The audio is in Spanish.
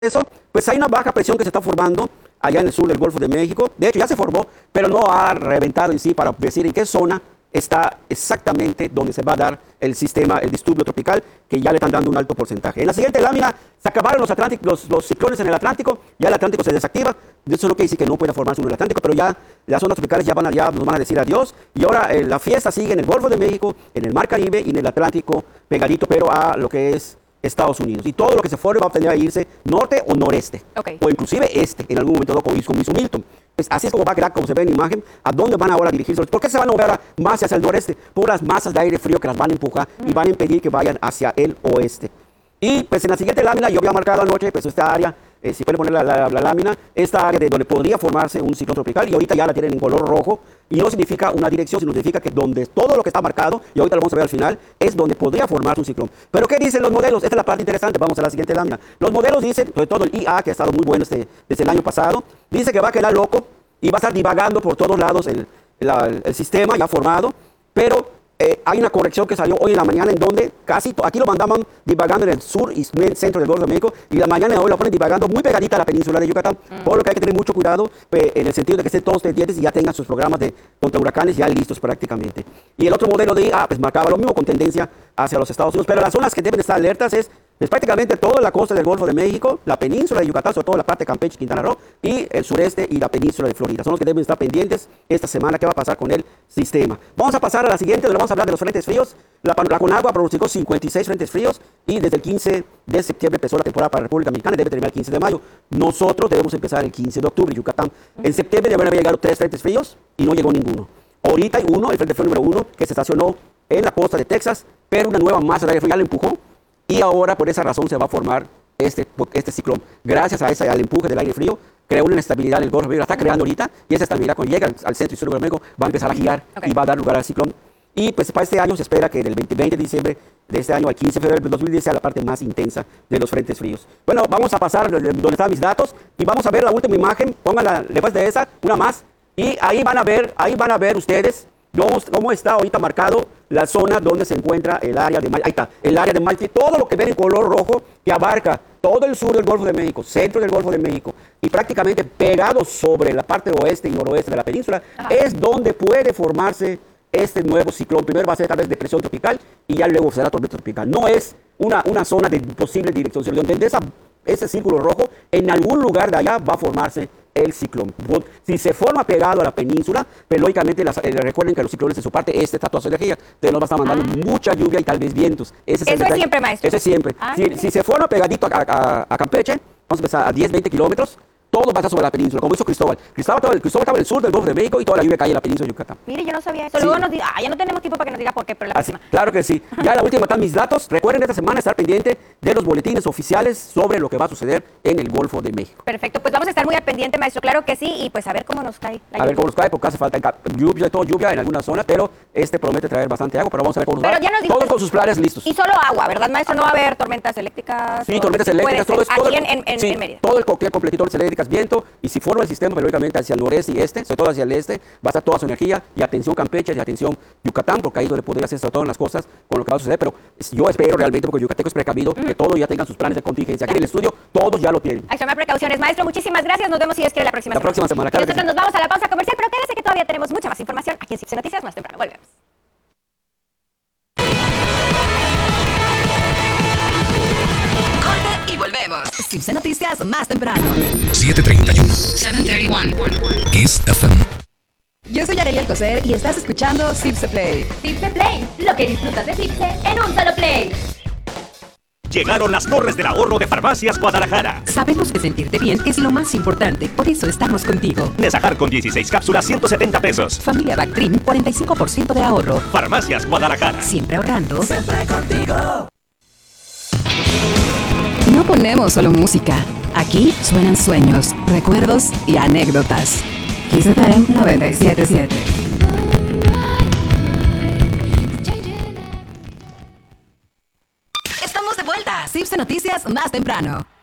eso, pues hay una baja presión que se está formando allá en el sur del Golfo de México. De hecho, ya se formó, pero no ha reventado en sí para decir en qué zona está exactamente donde se va a dar el sistema, el disturbio tropical, que ya le están dando un alto porcentaje. En la siguiente lámina se acabaron los ciclones en el Atlántico, ya el Atlántico se desactiva. Eso no quiere decir que no pueda formarse uno en el Atlántico, pero ya las zonas tropicales ya nos van a decir adiós. Y ahora la fiesta sigue en el Golfo de México, en el Mar Caribe y en el Atlántico pegadito, pero a lo que es Estados Unidos. Y todo lo que se forme va a tener a irse norte o noreste, o inclusive este, en algún momento, como hizo Milton. Pues así es como va a quedar, como se ve en la imagen, a dónde van ahora a dirigirse. ¿Por qué se van a mover ahora más hacia el noreste? Por las masas de aire frío que las van a empujar y van a impedir que vayan hacia el oeste. Y pues en la siguiente lámina yo había marcado anoche, pues esta área, si pueden poner la lámina, esta área de donde podría formarse un ciclón tropical, y ahorita ya la tienen en color rojo, y no significa una dirección, sino significa que donde todo lo que está marcado, y ahorita lo vamos a ver al final, es donde podría formarse un ciclón. Pero ¿qué dicen los modelos? Esta es la parte interesante, vamos a la siguiente lámina. Los modelos dicen, sobre todo el IA, que ha estado muy bueno desde el año pasado, dice que va a quedar loco y va a estar divagando por todos lados el sistema ya formado, pero hay una corrección que salió hoy en la mañana en donde aquí lo mandaban divagando en el sur y centro del Golfo de México, y la mañana de hoy lo ponen divagando muy pegadita a la península de Yucatán, por lo que hay que tener mucho cuidado en el sentido de que estén todos pendientes y ya tengan sus programas contra huracanes ya listos prácticamente. Y el otro modelo de IA pues marcaba lo mismo con tendencia hacia los Estados Unidos, pero las zonas que deben estar alertas es prácticamente toda la costa del Golfo de México, la península de Yucatán, sobre todo la parte de Campeche, Quintana Roo, y el sureste y la península de Florida. Son los que deben estar pendientes esta semana qué va a pasar con el sistema. Vamos a pasar a la siguiente, donde vamos a hablar de los frentes fríos. La Conagua pronosticó 56 frentes fríos y desde el 15 de septiembre empezó la temporada para la República Mexicana y debe terminar el 15 de mayo. Nosotros debemos empezar el 15 de octubre, Yucatán. En septiembre ya habían llegado 3 frentes fríos y no llegó ninguno. Ahorita hay uno, el frente frío número 1, que se estacionó en la costa de Texas, pero una nueva masa de aire frío ya lo empujó. Y ahora por esa razón se va a formar este ciclón. Gracias al empuje del aire frío, creó una inestabilidad en el Golfo de México, la está creando ahorita, y esa estabilidad cuando llega al centro y sur de México va a empezar a girar y va a dar lugar al ciclón. Y pues para este año se espera que del 20 de diciembre de este año al 15 de febrero del 2010 sea la parte más intensa de los frentes fríos. Bueno, vamos a pasar donde están mis datos y vamos a ver la última imagen. Pónganla después de esa, una más, y ahí van a ver ustedes cómo está ahorita marcado la zona donde se encuentra el área de Malti. Ahí está, el área de Malti, todo lo que ven en color rojo que abarca todo el sur del Golfo de México, centro del Golfo de México y prácticamente pegado sobre la parte oeste y noroeste de la península, es donde puede formarse este nuevo ciclón. Primero va a ser tal vez depresión tropical y ya luego será tormenta tropical. No es una zona de posible dirección, sino donde ese círculo rojo, en algún lugar de allá va a formarse el ciclón. Si se forma pegado a la península, pero lógicamente recuerden que los ciclones en su parte este está toda su energía, entonces nos va a estar mandando mucha lluvia y tal vez vientos. Eso es siempre, maestro. Eso es siempre. Si se forma pegadito a Campeche, vamos a empezar a 10, 20 kilómetros, todo va a estar sobre la península, como hizo Cristóbal. Cristóbal estaba en el sur del Golfo de México y toda la lluvia cae en la península de Yucatán. Mire, yo no sabía eso. Luego nos diga, ya no tenemos tiempo para que nos diga por qué, pero la próxima. Claro que sí. Ya la última están mis datos. Recuerden esta semana estar pendiente de los boletines oficiales sobre lo que va a suceder en el Golfo de México. Perfecto, pues vamos a estar muy al pendiente, maestro, claro que sí, y pues a ver cómo nos cae. A ver cómo nos cae, porque hace falta lluvia en algunas zonas, pero promete traer bastante agua, pero vamos a ver cómo nos va. Todos con sus planes listos. Y solo agua, ¿verdad, maestro? No va a haber tormentas eléctricas. Sí, tormentas eléctricas, en Mérida. Todo el cóctel completito, tormentas eléctricas, viento, y si forma el sistema, pero lógicamente hacia el noreste y este, sobre todo hacia el este, va a estar toda su energía, y atención Campeche, y atención Yucatán, porque ahí es donde podría hacer sobre todo en las costas con lo que va a suceder, pero yo espero realmente, porque Yucateco es precavido, que todos ya tengan sus planes de contingencia. Aquí en el estudio, todos ya lo tienen. Hay que tomar precauciones. Maestro, muchísimas gracias, nos vemos si es que la próxima semana. Claro, nosotros nos vamos a la pausa comercial, pero quédese que todavía tenemos mucha más información aquí en CIPSE Noticias más temprano. Volvemos. Y volvemos. CIPSE Noticias más temprano. 7:31. 7:31. Kiss FM. Yo soy Arely Alcocer y estás escuchando CIPSE Play. CIPSE Play, lo que disfrutas de CIPSE en un solo play. Llegaron las torres del ahorro de Farmacias Guadalajara. Sabemos que sentirte bien es lo más importante, por eso estamos contigo. Nesajar con 16 cápsulas, 170 pesos. Familia Bactrim, 45% de ahorro. Farmacias Guadalajara. Siempre ahorrando. Siempre contigo. No ponemos solo música. Aquí suenan sueños, recuerdos y anécdotas. Kiss FM 97.7. Estamos de vuelta. CIPSE Noticias más temprano.